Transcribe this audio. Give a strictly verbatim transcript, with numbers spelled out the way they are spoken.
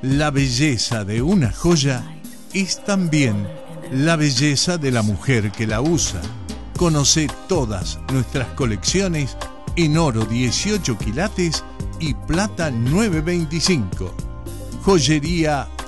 La belleza de una joya es también la belleza de la mujer que la usa. Conoce todas nuestras colecciones en oro dieciocho quilates y plata nueve veinticinco. Joyería